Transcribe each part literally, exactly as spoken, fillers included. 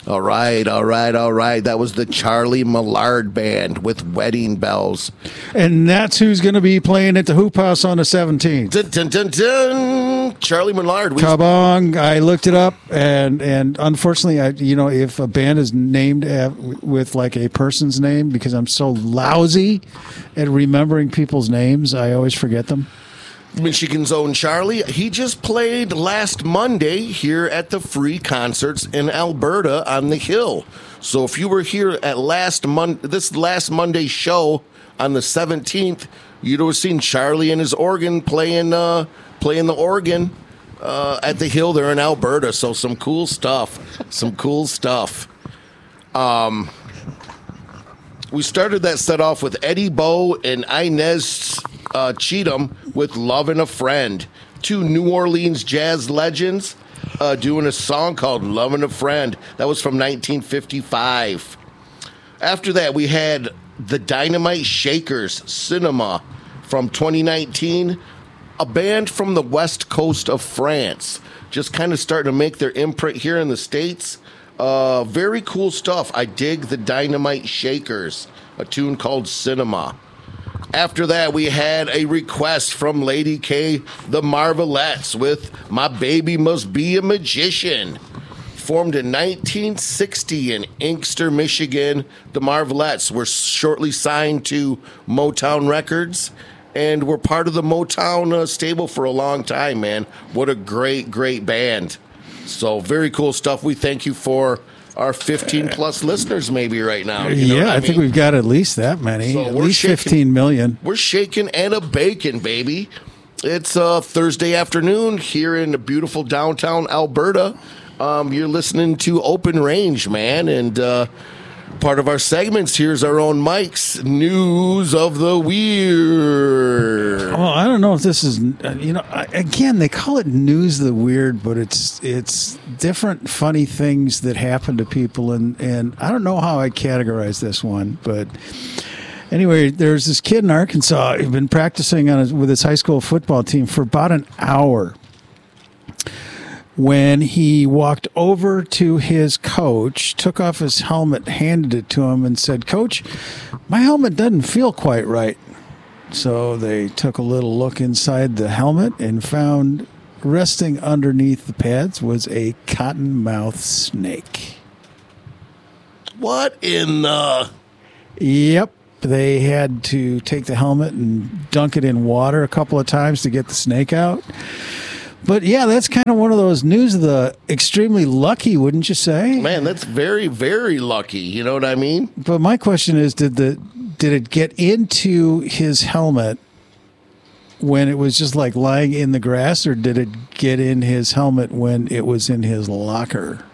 All right, all right, all right. That was the Charlie Millard Band with Wedding Bells. And that's who's going to be playing at the Hoop House on the seventeenth. Dun, dun, dun, dun. Charlie Millard. We Kabong. I looked it up, and and unfortunately, I you know, if a band is named at, with like a person's name, because I'm so lousy at remembering people's names, I always forget them. Michigan's own Charlie, he just played last Monday here at the Free Concerts in Alberta on the Hill. So if you were here at last Mon- this last Monday show on the seventeenth, you'd have seen Charlie and his organ playing uh, playing the organ uh, at the Hill there in Alberta. So some cool stuff, some cool stuff. Um, we started that set off with Eddie Bo and Inez Uh, Cheatham with Lovin' a Friend, two New Orleans jazz legends uh, doing a song called Lovin' a Friend. That was from nineteen fifty-five. After that, we had the Dynamite Shakers, Cinema, from twenty nineteen, a band from the west coast of France, just kind of starting to make their imprint here in the States. Uh, very cool stuff. I dig the Dynamite Shakers, a tune called Cinema. After that, we had a request from Lady K, the Marvelettes, with My Baby Must Be a Magician. Formed in nineteen sixty in Inkster, Michigan, the Marvelettes were shortly signed to Motown Records and were part of the Motown uh, stable for a long time, man. What a great, great band. So very cool stuff. We thank you for our fifteen plus listeners maybe right now. You know yeah, I, I think mean? we've got at least that many. So at we're least shaking- fifteen million. We're shaking and a baking, baby. It's uh, Thursday afternoon here in the beautiful downtown Alberta. Um, you're listening to Open Range, man, and uh, part of our segments, here's our own Mike's News of the Weird. Well, I don't know if this is, you know, I- again, they call it News of the Weird, but it's it's different funny things that happen to people, and, and I don't know how I categorize this one, but anyway, there's this kid in Arkansas who'd been practicing on his, with his high school football team for about an hour when he walked over to his coach, took off his helmet, handed it to him, and said, "Coach, my helmet doesn't feel quite right." So they took a little look inside the helmet and found resting underneath the pads was a cottonmouth snake. What in the... Yep. They had to take the helmet and dunk it in water a couple of times to get the snake out. But yeah, that's kind of one of those news of the extremely lucky, wouldn't you say? Man, that's very, very lucky. You know what I mean? But my question is, did the did it get into his helmet when it was just like lying in the grass, or did it get in his helmet when it was in his locker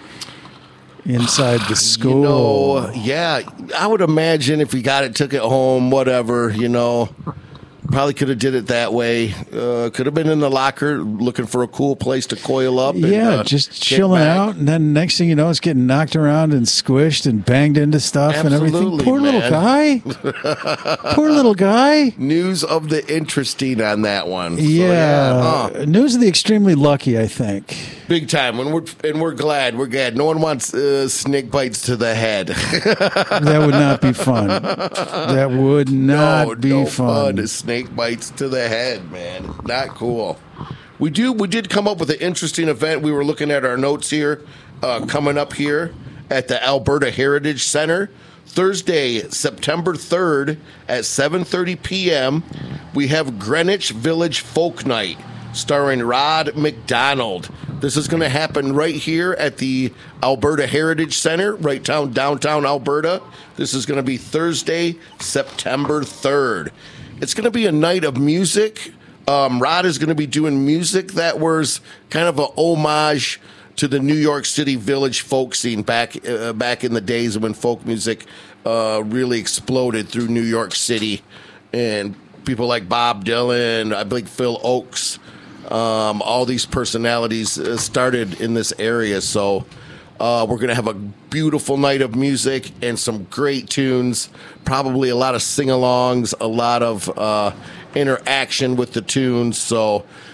inside the school? You know, yeah, I would imagine if he got it, took it home, whatever, you know. Probably could have did it that way. Uh, could have been in the locker looking for a cool place to coil up. And, yeah, uh, just get chilling back. out, and then next thing you know, it's getting knocked around and squished and banged into stuff Absolutely, and everything. Poor man. little guy. Poor little guy. News of the interesting on that one. So, Yeah, huh. news of the extremely lucky, I think. Big time. When we're and we're glad. We're glad. No one wants uh, snake bites to the head. That would not be fun. That would not no, be no fun. fun. Snake bites to the head, man. Not cool. We do. We did come up with an interesting event. We were looking at our notes here, uh, coming up here at the Alberta Heritage Center. Thursday, September third at seven thirty p.m., we have Greenwich Village Folk Night starring Rod McDonald. This is going to happen right here at the Alberta Heritage Center, right down downtown Alberta. This is going to be Thursday, September third. It's going to be a night of music. Um, Rod is going to be doing music that was kind of an homage to the New York City village folk scene back uh, back in the days when folk music uh, really exploded through New York City. And people like Bob Dylan, I believe Phil Oakes, um, all these personalities uh, started in this area. So uh, we're going to have a beautiful night of music and some great tunes, probably a lot of sing-alongs, a lot of uh, interaction with the tunes. So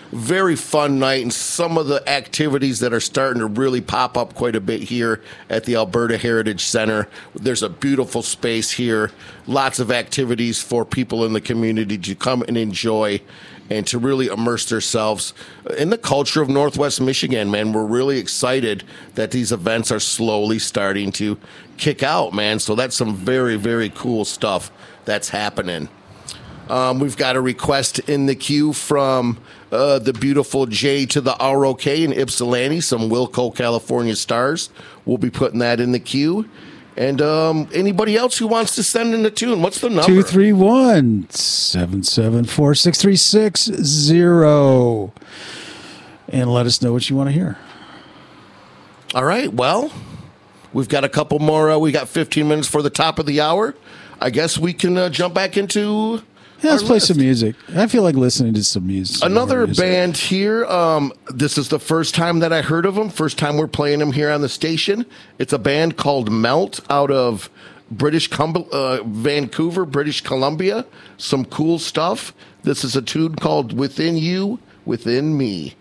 very fun night, and some of the activities that are starting to really pop up quite a bit here at the Alberta Heritage Center. There's a beautiful space here, lots of activities for people in the community to come and enjoy and to really immerse themselves in the culture of Northwest Michigan, man. We're really excited that these events are slowly starting to kick out, man. So that's some very, very cool stuff that's happening. Um, we've got a request in the queue from uh, the beautiful J to the R O K in Ypsilanti, some Wilco, California stars. We'll be putting that in the queue. And um, anybody else who wants to send in a tune, what's the number? two three one, seven seven four, six three six zero. And let us know what you want to hear. All right, well, we've got a couple more. Uh, we got fifteen minutes for the top of the hour. I guess we can uh, jump back into... Yeah, let's play list. some music. I feel like listening to some music. Another music. band here. Um, this is the first time that I heard of them. First time we're playing them here on the station. It's a band called Melt out of British Com- uh, Vancouver, British Columbia. Some cool stuff. This is a tune called Within You, Within Me.